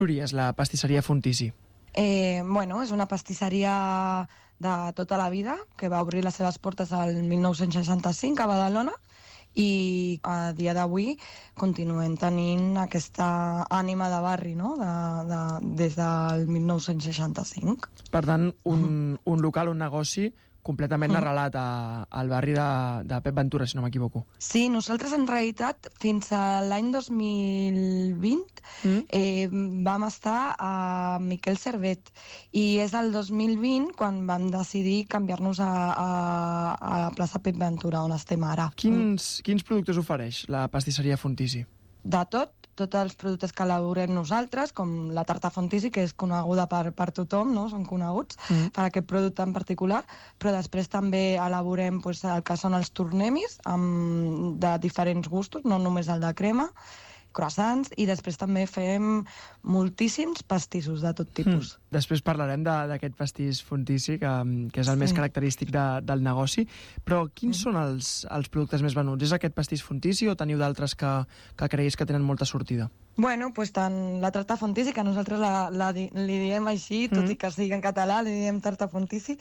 És la pastisseria Fontisi. Bueno, és una pastisseria de tota la vida, que va obrir les seves portes al 1965 a Badalona, i a dia d'avui continuem tenint aquesta ànima de barri, no? Des del 1965. Per tant, un local, un negoci completament arrelat al barri de Pep Ventura, si no m'equivoco. Sí, nosaltres en realitat fins a l'any 2020 vam estar a Miquel Servet, i és el 2020 quan vam decidir canviar-nos a la plaça Pep Ventura, on estem ara. Quins productes ofereix la pastisseria Fontisi? De tots els productes que elaborem nosaltres, com la tarta Fontisi, que és coneguda per tothom, no? Són coneguts per aquest producte en particular, però després també elaborem el que són els tornemis de diferents gustos, no només el de crema, croissants, i després també fem moltíssims pastissos de tot tipus. Després parlarem d'aquest pastís Fontisi, que és el més característic del negoci, però quins són els productes més venuts? És aquest pastís Fontisi o teniu d'altres que creguis que tenen molta sortida? Bueno, tant la tarta Fontisi, que nosaltres li diem així, tot i que sigui en català, li diem tarta Fontisi,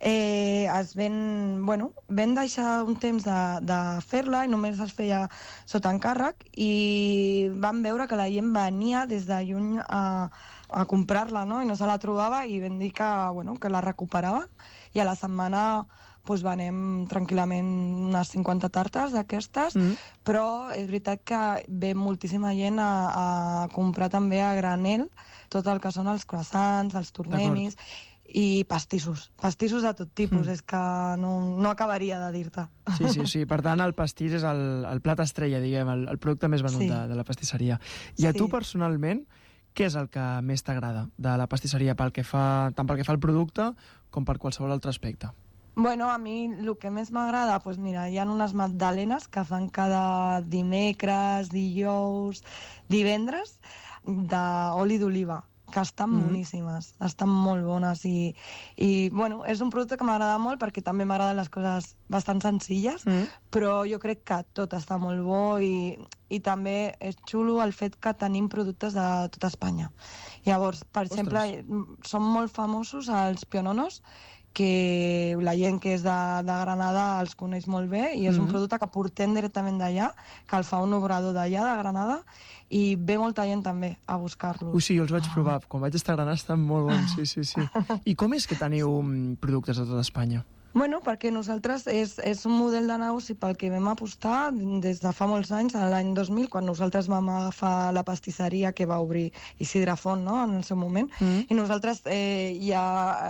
vam deixar un temps de fer-la i només es feia sota encàrrec, i vam veure que la gent venia des de lluny a comprar-la, no? I no se la trobava, i vam dir que la recuperava, i a la setmana venem tranquil·lament unes 50 tartes d'aquestes, però és veritat que ve moltíssima gent a comprar també a granel tot el que són els croissants, els tornemis i pastissos de tot tipus, és que no acabaria de dir-te. Sí, per tant el pastís és el plat estrella, diguem, el producte més venut de la pastisseria. I a tu personalment, què és el que més t'agrada de la pastisseria, tant pel que fa al producte com per qualsevol altre aspecte? Bueno, a mi el que més m'agrada, hi ha unes magdalenes que fan cada dimecres, dijous, divendres, d'oli d'oliva, que estan boníssimes, estan molt bones, i és un producte que m'agrada molt perquè també m'agraden les coses bastant senzilles, però jo crec que tot està molt bo, i també és xulo el fet que tenim productes de tota Espanya. Llavors, per exemple, són molt famosos els piononos, que la gent que és de Granada els coneix molt bé, i és un producte que portem directament d'allà, que el fa un obrador d'allà, de Granada, i ve molta gent també a buscar-los. Sí, jo els vaig provar. Quan vaig estar a Granada estan molt bons, sí. I com és que teniu productes de tota Espanya? Bueno, perquè nosaltres és un model de negoci pel que vam apostar des de fa molts anys, l'any 2000, quan nosaltres vam agafar la pastisseria que va obrir Isidre Font, no?, en el seu moment, i nosaltres ja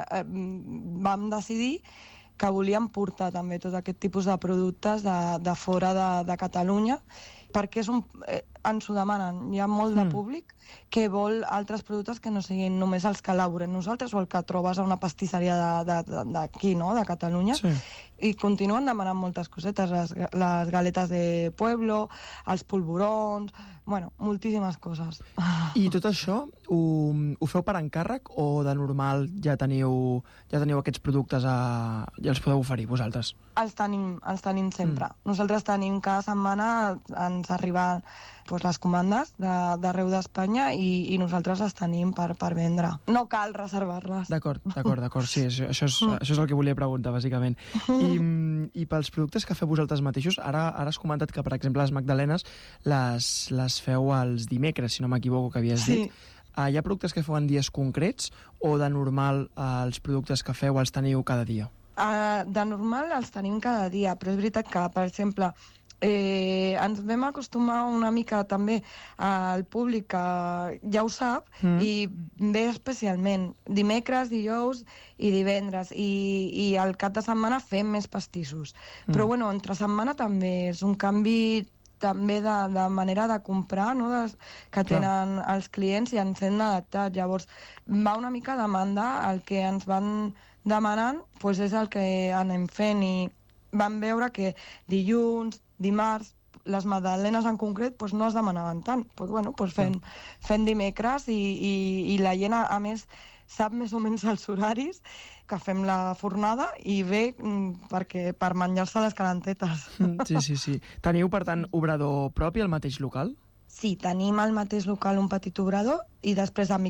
vam decidir que volíem portar també tot aquest tipus de productes de fora de Catalunya, perquè ens ho demanen. Hi ha molt de públic que vol altres productes que no siguin només els que elaborem nosaltres o el que trobes a una pastisseria d'aquí, no?, de Catalunya. I continuen demanant moltes cosetes, les galetes de pueblo, els polvorons, moltíssimes coses. I tot això ho feu per encàrrec o de normal ja teniu aquests productes, ja els podeu oferir vosaltres? Els tenim sempre. Nosaltres tenim cada setmana, ens arriben les comandes d'arreu d'Espanya, i nosaltres les tenim per vendre. No cal reservar-les. D'acord, sí, això és el que volia preguntar, bàsicament. I pels productes que feu vosaltres mateixos, ara has comentat que, per exemple, les magdalenes les feu els dimecres, si no m'equivoco, que havies dit. Hi ha productes que feu en dies concrets o de normal els productes que feu els teniu cada dia? De normal els tenim cada dia, però és veritat que, per exemple, ens vam acostumar una mica també al públic que ja ho sap, i ve especialment dimecres, dijous i divendres, i al cap de setmana fem més pastissos. Però entre setmana també és un canvi també de manera de comprar, no?, que tenen els clients, i ens hem adaptat. Llavors va una mica a demanda, el que ens van demanant és el que anem fent, i vam veure que dilluns, dimarts, les magdalenes en concret no es demanaven tant. Fent dimecres, i la gent, a més, sap més o menys els horaris que fem la fornada, i ve per menjar-se les calentetes. Sí. Teniu, per tant, obrador propi al mateix local? Sí, tenim al mateix local un petit obrador i després a